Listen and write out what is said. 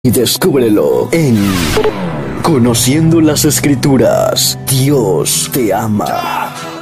y descúbrelo en Conociendo las Escrituras. Dios te ama.